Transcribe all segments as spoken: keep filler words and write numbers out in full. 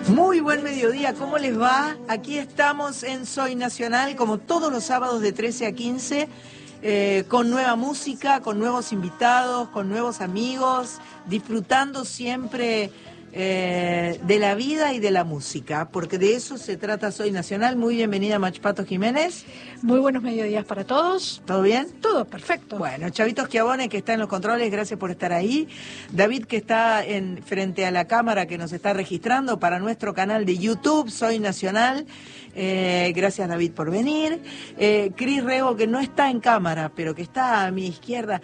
Muy buen mediodía, ¿cómo les va? Aquí estamos en Soy Nacional, como todos los sábados de trece a quince, eh, con nueva música, con nuevos invitados, con nuevos amigos, disfrutando siempre eh, de la vida y de la música, porque de eso se trata Soy Nacional. Muy bienvenida, Machpato Jiménez. Muy buenos mediodías para todos. ¿Todo bien? Todo perfecto. Bueno, Chavito Schiavone, que está en los controles, gracias por estar ahí. David, que está en frente a la cámara, que nos está registrando para nuestro canal de YouTube, Soy Nacional. Eh, gracias, David, por venir. Eh, Cris Rego, que no está en cámara, pero que está a mi izquierda.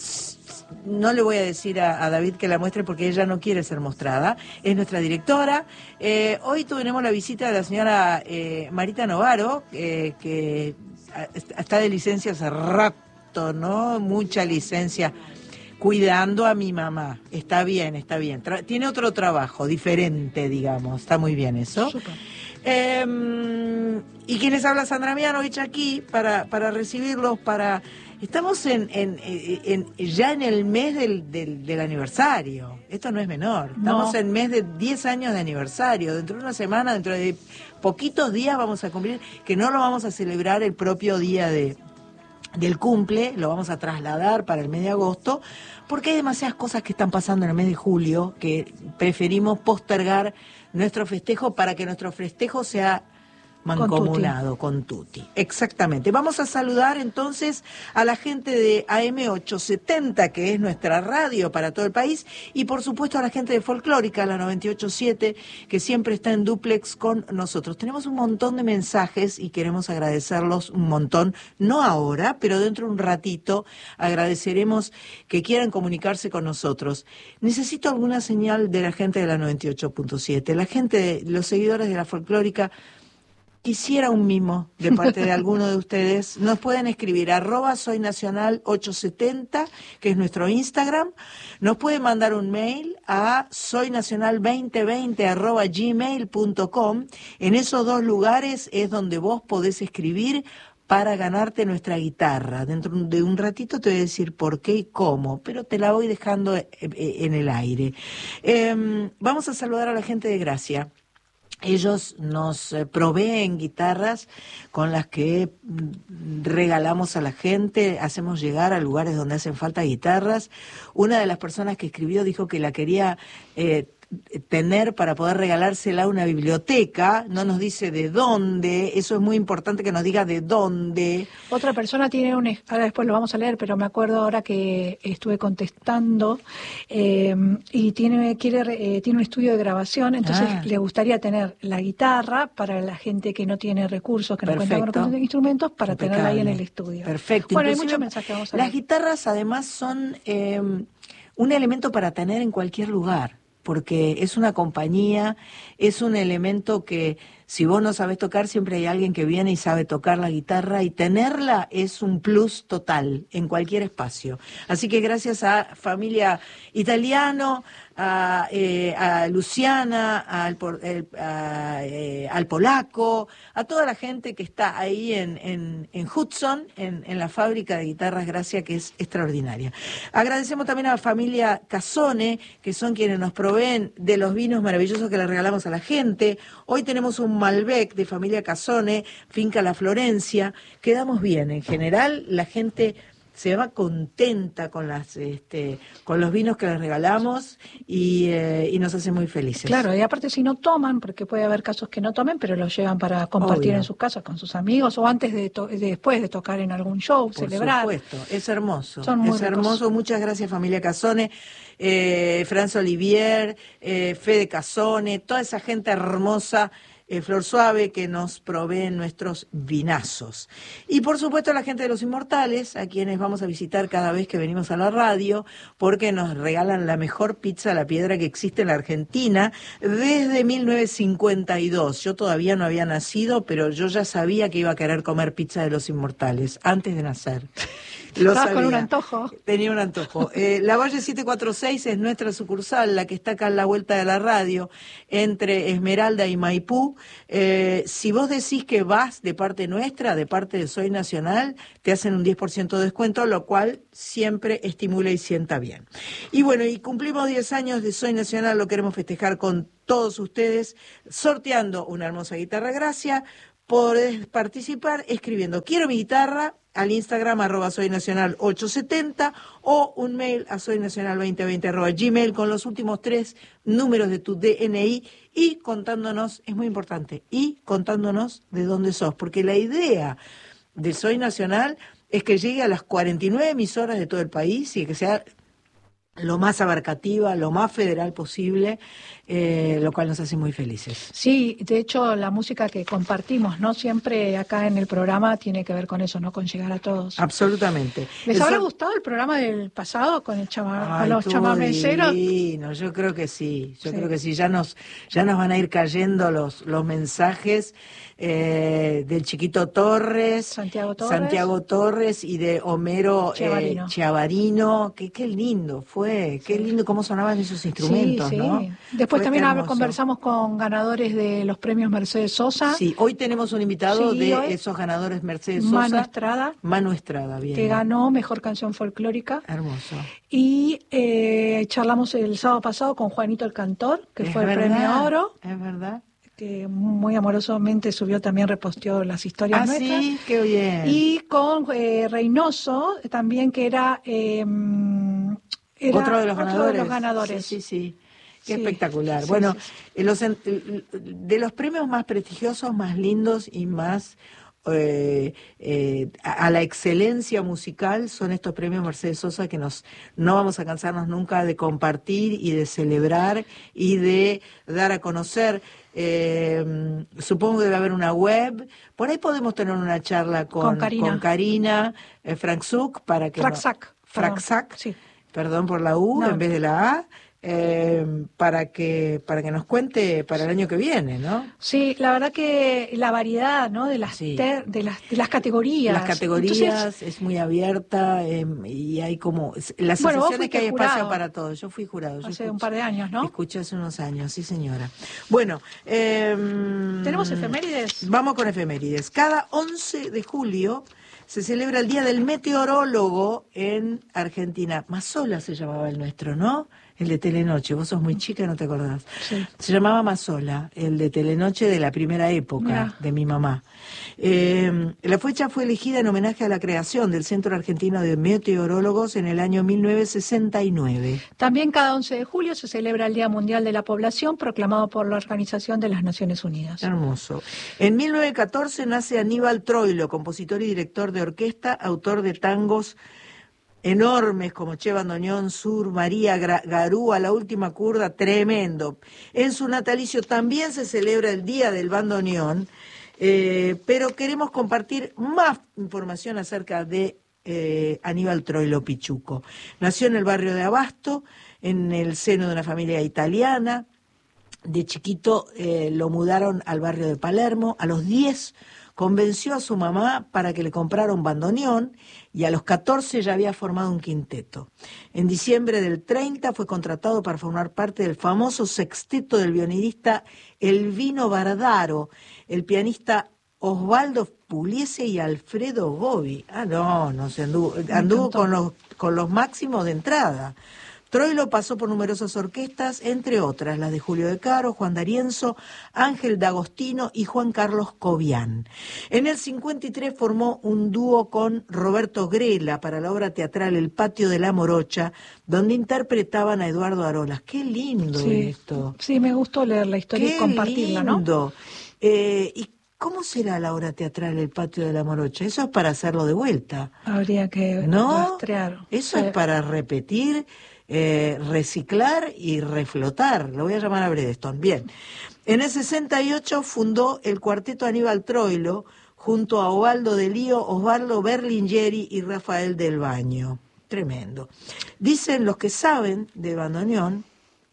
No le voy a decir a, a David que la muestre porque ella no quiere ser mostrada. Es nuestra directora. Eh, hoy tuvimos la visita de la señora eh, Marita Novaro, eh, que está de licencia hace rato, ¿no? Mucha licencia. Cuidando a mi mamá. Está bien, está bien. Tra- tiene otro trabajo, diferente, digamos. Está muy bien eso. Eh, y quienes habla Sandra Mianovich aquí para, para recibirlos, para... Estamos en, en, en, en ya en el mes del, del, del aniversario. Esto no es menor. Estamos no. en el mes de diez años de aniversario. Dentro de una semana, dentro de poquitos días vamos a cumplir, que no lo vamos a celebrar el propio día de, del cumple, lo vamos a trasladar para el mes de agosto, porque hay demasiadas cosas que están pasando en el mes de julio que preferimos postergar nuestro festejo para que nuestro festejo sea mancomunado con Tutti. con Tutti. Exactamente. Vamos a saludar entonces a la gente de A M ochocientos setenta, que es nuestra radio para todo el país, y por supuesto a la gente de Folclórica, la noventa y ocho punto siete, que siempre está en dúplex con nosotros. Tenemos un montón de mensajes y queremos agradecerlos un montón, no ahora, pero dentro de un ratito agradeceremos que quieran comunicarse con nosotros. Necesito alguna señal de la gente de la noventa y ocho punto siete. La gente, de los seguidores de la Folclórica, quisiera un mimo de parte de alguno de ustedes. Nos pueden escribir arroba soy nacional ochocientos setenta, que es nuestro Instagram. Nos pueden mandar un mail a soynacional veinte veinte arroba gmail punto com. En esos dos lugares es donde vos podés escribir para ganarte nuestra guitarra. Dentro de un ratito te voy a decir por qué y cómo, pero te la voy dejando en el aire. Eh, vamos a saludar a la gente de Gracia. Ellos nos proveen guitarras con las que regalamos a la gente, hacemos llegar a lugares donde hacen falta guitarras. Una de las personas que escribió dijo que la quería eh, tener para poder regalársela a una biblioteca, no nos dice de dónde, eso es muy importante que nos diga de dónde. Otra persona tiene un, ahora después lo vamos a leer, pero me acuerdo ahora que estuve contestando eh, y tiene quiere eh, tiene un estudio de grabación, entonces ah. le gustaría tener la guitarra para la gente que no tiene recursos, que Perfecto. no cuenta con instrumentos, para Impecable. tenerla ahí en el estudio. Perfecto. Bueno, Inclusive, hay muchos mensajes que vamos a Las leer. guitarras además son eh, un elemento para tener en cualquier lugar, porque es una compañía, es un elemento que si vos no sabés tocar, siempre hay alguien que viene y sabe tocar la guitarra, y tenerla es un plus total en cualquier espacio. Así que gracias a Familia Italiano, a, eh, a Luciana, al, el, a, eh, al polaco, a toda la gente que está ahí en, en, en Hudson, en, en la fábrica de guitarras Gracia, que es extraordinaria. Agradecemos también a la familia Casone, que son quienes nos proveen de los vinos maravillosos que le regalamos a la gente. Hoy tenemos un Malbec de familia Casone, finca La Florencia. Quedamos bien, en general la gente se va contenta con las este con los vinos que les regalamos y, eh, y nos hace muy felices. Claro, y aparte si no toman, porque puede haber casos que no tomen, pero los llevan para compartir Obvio. en sus casas con sus amigos, o antes de, to- de después de tocar en algún show, Por celebrar. Por supuesto, es hermoso, Son muy es ricos. hermoso. Muchas gracias familia Casone, eh, Franz Olivier, eh, Fede Casone, toda esa gente hermosa. Eh, Flor Suave, que nos provee nuestros vinazos. Y por supuesto a la gente de Los Inmortales, a quienes vamos a visitar cada vez que venimos a la radio, porque nos regalan la mejor pizza a la piedra que existe en la Argentina desde mil novecientos cincuenta y dos. Yo todavía no había nacido, pero yo ya sabía que iba a querer comer pizza de Los Inmortales, antes de nacer. Lo Estabas sabía. con un antojo. Tenía un antojo. Eh, la Valle siete cuatro seis es nuestra sucursal, la que está acá en la vuelta de la radio, entre Esmeralda y Maipú. Eh, si vos decís que vas de parte nuestra, de parte de Soy Nacional, te hacen un diez por ciento de descuento, lo cual siempre estimula y sienta bien. Y bueno, y cumplimos diez años de Soy Nacional, lo queremos festejar con todos ustedes, sorteando una hermosa guitarra Gracia. Podés participar escribiendo quiero mi guitarra al Instagram arroba soynacional ochocientos setenta o un mail a soynacional veinte veinte arroba gmail con los últimos tres números de tu D N I y contándonos, es muy importante, y contándonos de dónde sos, porque la idea de Soy Nacional es que llegue a las cuarenta y nueve emisoras de todo el país y que sea lo más abarcativa, lo más federal posible, eh, lo cual nos hace muy felices. Sí, de hecho la música que compartimos, ¿no? Siempre acá en el programa tiene que ver con eso, ¿no? Con llegar a todos. Absolutamente. ¿Les Eso... habrá gustado el programa del pasado con el chama... Ay, con los chamameceros? Divino. Yo creo que sí, yo sí. creo que sí. Ya nos, ya nos van a ir cayendo los, los mensajes eh, del Chiquito Torres, Santiago Torres, Santiago Torres y de Homero Chiavarino. Eh, Chiavarino. Qué, qué lindo fue, qué sí. lindo cómo sonaban esos instrumentos, sí, sí. ¿no? Después fue también hermoso. Conversamos con ganadores de los premios Mercedes Sosa. Sí, hoy tenemos un invitado sí, de hoy, esos ganadores Mercedes Sosa. Manu Estrada. Manu Estrada, bien. Que ganó Mejor Canción Folclórica. Hermoso. Y eh, charlamos el sábado pasado con Juanito el Cantor, que es fue verdad, el premio Oro. Es verdad. Que muy amorosamente subió, también reposteó las historias ah, nuestras. Sí, qué bien. Y con eh, Reynoso, también que era, eh, era otro de los otro ganadores. De los ganadores. Sí, sí, sí. Qué sí, espectacular. Sí, bueno, sí, sí. Los, de los premios más prestigiosos, más lindos y más eh, eh, a, a la excelencia musical son estos premios Mercedes Sosa que nos no vamos a cansarnos nunca de compartir y de celebrar y de dar a conocer. Eh, supongo que debe haber una web, por ahí podemos tener una charla con, con Karina, con Karina eh, Fraxuk para que Fraxac, no, Fraxac, sí. perdón por la U no. en vez de la A. Eh, para que para que nos cuente para el año que viene, ¿no? Sí, la verdad que la variedad, ¿no? De las sí. ter, de las de las categorías. Las categorías Entonces, es muy abierta eh, y hay como la sensación bueno, es que hay jurado. espacio para todo. Yo fui jurado. Yo hace escuché, un par de años, ¿no? Escuché hace unos años, sí señora. Bueno, eh, tenemos efemérides. Vamos con efemérides. Cada once de julio se celebra el Día del Meteorólogo en Argentina. Mazola se llamaba el nuestro, ¿no? El de Telenoche, vos sos muy chica y no te acordás. Sí. Se llamaba Mazola, el de Telenoche de la primera época Mira. de mi mamá. Eh, la fecha fue elegida en homenaje a la creación del Centro Argentino de Meteorólogos en el año mil novecientos sesenta y nueve. También cada once de julio se celebra el Día Mundial de la Población, proclamado por la Organización de las Naciones Unidas. Hermoso. En mil novecientos catorce nace Aníbal Troilo, compositor y director de orquesta, autor de tangos enormes como Che Bandoneón, Sur, María, Garúa, La Última Curda, tremendo. En su natalicio también se celebra el Día del Bandoneón, eh, pero queremos compartir más información acerca de eh, Aníbal Troilo Pichuco. Nació en el barrio de Abasto, en el seno de una familia italiana. De chiquito eh, lo mudaron al barrio de Palermo. A los diez convenció a su mamá para que le comprara un bandoneón y a los catorce ya había formado un quinteto. En diciembre del treinta fue contratado para formar parte del famoso sexteto del violinista Elvino Bardaro, el pianista Osvaldo Pugliese y Alfredo Gobi. Ah, no, no se anduvo, anduvo con los, con los máximos de entrada. Troilo pasó por numerosas orquestas, entre otras las de Julio De Caro, Juan D'Arienzo, Ángel D'Agostino y Juan Carlos Cobian. En el cincuenta y tres formó un dúo con Roberto Grela para la obra teatral El Patio de la Morocha, donde interpretaban a Eduardo Arolas. ¡Qué lindo sí, esto! Sí, me gustó leer la historia Qué y compartirla, lindo. ¿no? Eh, ¿Y cómo será la obra teatral El Patio de la Morocha? Eso es para hacerlo de vuelta. Habría que ¿no? rastrear. Eso sí. es para repetir... Eh, reciclar y reflotar. Lo voy a llamar a Bredeston. Bien. En el sesenta y ocho fundó el cuarteto Aníbal Troilo junto a Osvaldo de Lío, Osvaldo Berlingeri y Rafael del Baño. Tremendo. Dicen los que saben de bandoneón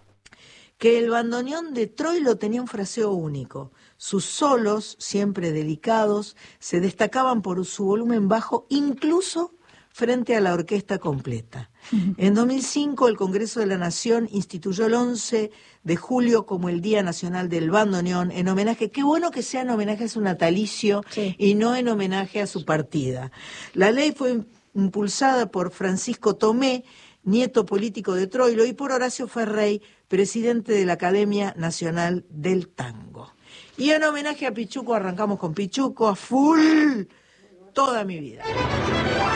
que el bandoneón de Troilo tenía un fraseo único. Sus solos, siempre delicados, se destacaban por su volumen bajo, incluso frente a la orquesta completa. En dos mil cinco, el Congreso de la Nación instituyó el once de julio como el Día Nacional del Bandoneón, en homenaje, qué bueno que sea en homenaje a su natalicio, sí, y no en homenaje a su partida. La ley fue impulsada por Francisco Tomé, nieto político de Troilo, y por Horacio Ferrey, presidente de la Academia Nacional del Tango. Y en homenaje a Pichuco, arrancamos con Pichuco a full toda mi vida.